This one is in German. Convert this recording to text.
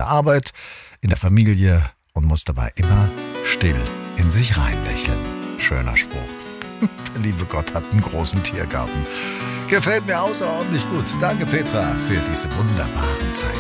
Arbeit, in der Familie und muss dabei immer still in sich reinlächeln. Schöner Spruch. Der liebe Gott hat einen großen Tiergarten. Gefällt mir außerordentlich gut. Danke, Petra, für diese wunderbaren Zeilen.